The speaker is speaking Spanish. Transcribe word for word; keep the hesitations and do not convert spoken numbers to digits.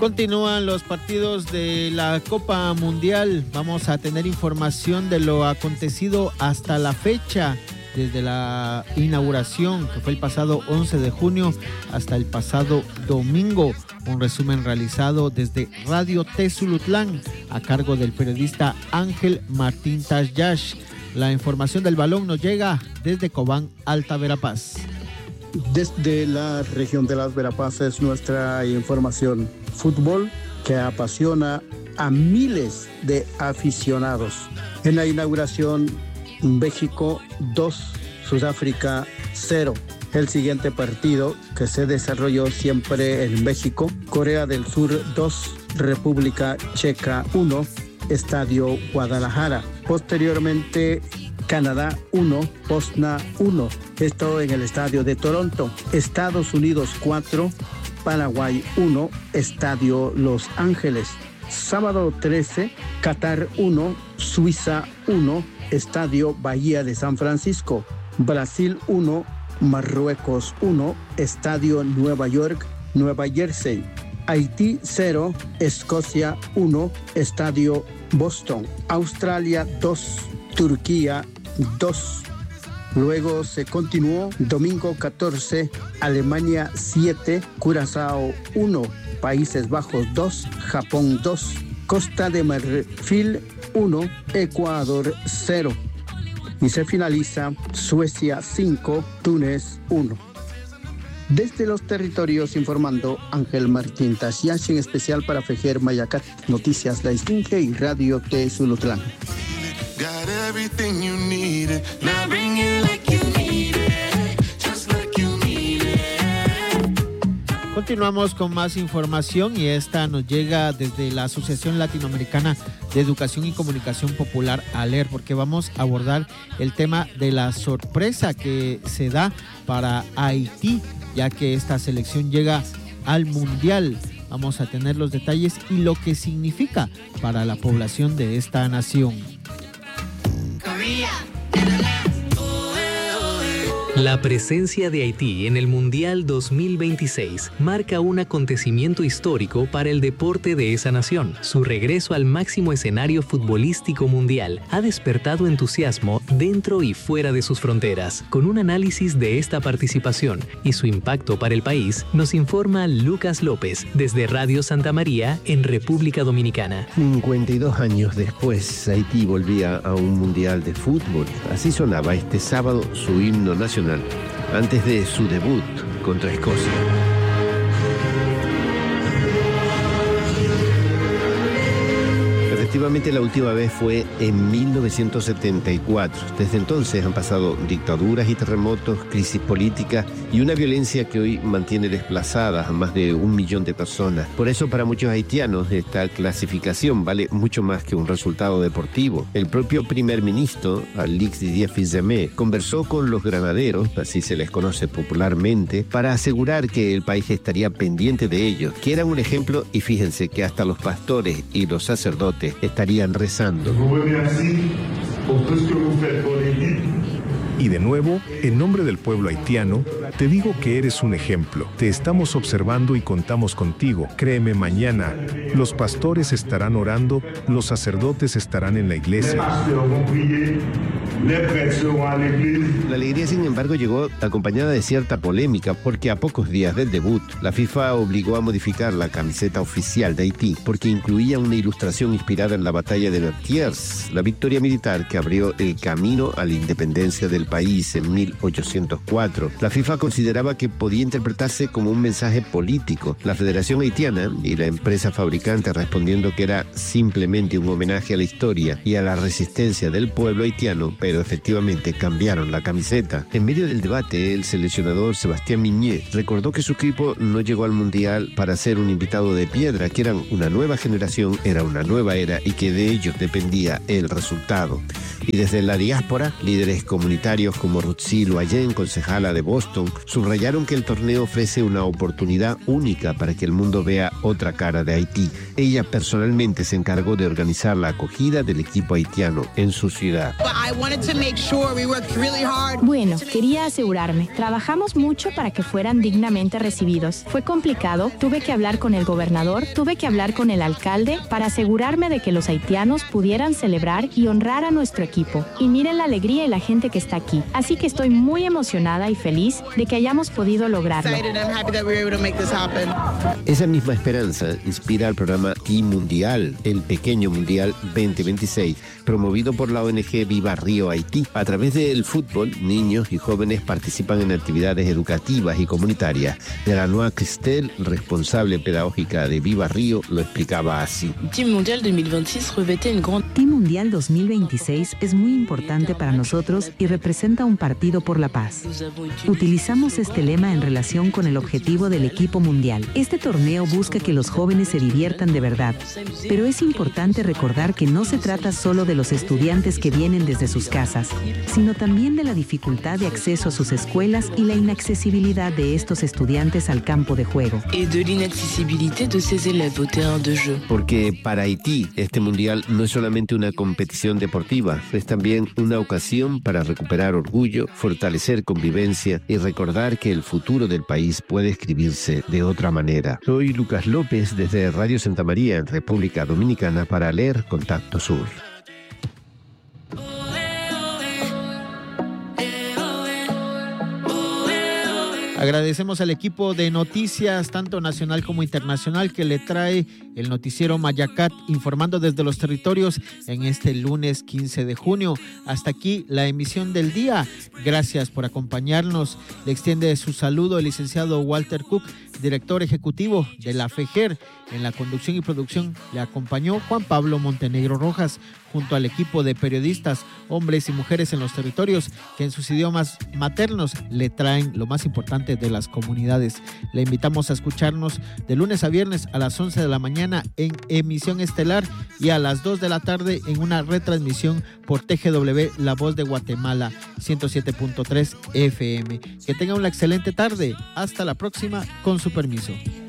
Continúan los partidos de la Copa Mundial. Vamos a tener información de lo acontecido hasta la fecha, desde la inauguración, que fue el pasado once de junio, hasta el pasado domingo. Un resumen realizado desde Radio Tezulutlán, a cargo del periodista Ángel Martín Tasyash. La información del balón nos llega desde Cobán, Alta Verapaz. Desde la región de las Verapaces, nuestra información. Fútbol que apasiona a miles de aficionados. En la inauguración, México dos, Sudáfrica cero. El siguiente partido, que se desarrolló siempre en México, Corea del Sur dos, República Checa uno, Estadio Guadalajara. Posteriormente, Canadá uno, Bosnia uno. Esto en el Estadio de Toronto. Estados Unidos cuatro, Paraguay uno, Estadio Los Ángeles. Sábado trece, Qatar uno, Suiza uno, Estadio Bahía de San Francisco. Brasil uno, Marruecos uno, Estadio Nueva York, Nueva Jersey. Haití cero, Escocia uno, Estadio Boston. Australia dos, Turquía dos. Luego se continuó domingo catorce, Alemania siete, Curazao uno, Países Bajos dos, Japón dos, Costa de Marfil uno, Ecuador cero. Y se finaliza Suecia cinco, Túnez uno. Desde los territorios informando Ángel Martín Tasyash, en especial para Fejer Mayacat, Noticias La Esfinge y Radio Tezulutlán. Got everything you needed. Now bring it like you need it. Just like you need it. Continuamos con más información y esta nos llega desde la Asociación Latinoamericana de Educación y Comunicación Popular, ALER, porque vamos a abordar el tema de la sorpresa que se da para Haití, ya que esta selección llega al Mundial. Vamos a tener los detalles y lo que significa para la población de esta nación. La presencia de Haití en el Mundial dos mil veintiséis marca un acontecimiento histórico para el deporte de esa nación. Su regreso al máximo escenario futbolístico mundial ha despertado entusiasmo dentro y fuera de sus fronteras. Con un análisis de esta participación y su impacto para el país, nos informa Lucas López desde Radio Santa María en República Dominicana. cincuenta y dos años después, Haití volvía a un Mundial de fútbol. Así sonaba este sábado su himno nacional, antes de su debut contra Escocia. Efectivamente, la última vez fue en mil novecientos setenta y cuatro. Desde entonces han pasado dictaduras y terremotos, crisis políticas y una violencia que hoy mantiene desplazadas a más de un millón de personas. Por eso, para muchos haitianos, esta clasificación vale mucho más que un resultado deportivo. El propio primer ministro, Alix Didier Fils-Aimé, conversó con los granaderos, así se les conoce popularmente, para asegurar que el país estaría pendiente de ellos, que eran un ejemplo, y fíjense que hasta los pastores y los sacerdotes estarían rezando. Y de nuevo, en nombre del pueblo haitiano, te digo que eres un ejemplo. Te estamos observando y contamos contigo. Créeme, mañana los pastores estarán orando, los sacerdotes estarán en la iglesia. La alegría, sin embargo, llegó acompañada de cierta polémica, porque a pocos días del debut, la FIFA obligó a modificar la camiseta oficial de Haití, porque incluía una ilustración inspirada en la batalla de Vertiers, la victoria militar que abrió el camino a la independencia del país en mil ochocientos cuatro. La FIFA consideraba que podía interpretarse como un mensaje político. La Federación Haitiana y la empresa fabricante respondiendo que era simplemente un homenaje a la historia y a la resistencia del pueblo haitiano, pero efectivamente cambiaron la camiseta. En medio del debate, el seleccionador Sebastián Migné recordó que su equipo no llegó al Mundial para ser un invitado de piedra, que eran una nueva generación, era una nueva era y que de ellos dependía el resultado. Y desde la diáspora, líderes comunitarios como Rutsy Loayen, concejala de Boston, subrayaron que el torneo ofrece una oportunidad única para que el mundo vea otra cara de Haití. Ella personalmente se encargó de organizar la acogida del equipo haitiano en su ciudad. I wanted Bueno, quería asegurarme. Trabajamos mucho para que fueran dignamente recibidos. Fue complicado, tuve que hablar con el gobernador, tuve que hablar con el alcalde para asegurarme de que los haitianos pudieran celebrar y honrar a nuestro equipo. Y miren la alegría y la gente que está aquí. Así que estoy muy emocionada y feliz de que hayamos podido lograrlo. Esa misma esperanza inspira al programa Team Mundial, el Pequeño Mundial veinte veintiséis, promovido por la O N G Viva Río Haití. A través del fútbol, niños y jóvenes participan en actividades educativas y comunitarias. Delanois Cristel, responsable pedagógica de Viva Río, lo explicaba así. Team Mundial dos mil veintiséis revete un gran... Team Mundial dos mil veintiséis es muy importante para nosotros y representa un partido por la paz. Utilizamos este lema en relación con el objetivo del equipo mundial. Este torneo busca que los jóvenes se diviertan de verdad, pero es importante recordar que no se trata solo de los estudiantes que vienen desde sus casas, sino también de la dificultad de acceso a sus escuelas y la inaccesibilidad de estos estudiantes al campo de juego. Y de l'inaccessibilité de ces élèves au terrain de jeu. Porque para Haití, este mundial no es solamente una competición deportiva, es también una ocasión para recuperar orgullo, fortalecer convivencia y recordar que el futuro del país puede escribirse de otra manera. Soy Lucas López desde Radio Santa María en República Dominicana para leer Contacto Sur. Agradecemos al equipo de noticias, tanto nacional como internacional, que le trae el noticiero Mayacat, informando desde los territorios en este lunes quince de junio. Hasta aquí la emisión del día. Gracias por acompañarnos. Le extiende su saludo el licenciado Walter Cook, director ejecutivo de la FEGER. En la conducción y producción le acompañó Juan Pablo Montenegro Rojas, junto al equipo de periodistas, hombres y mujeres en los territorios, que en sus idiomas maternos le traen lo más importante de las comunidades. Le invitamos a escucharnos de lunes a viernes a las once de la mañana en emisión estelar y a las dos de la tarde en una retransmisión por T G W La Voz de Guatemala ciento siete punto tres F M. Que tenga una excelente tarde. Hasta la próxima, con su permiso.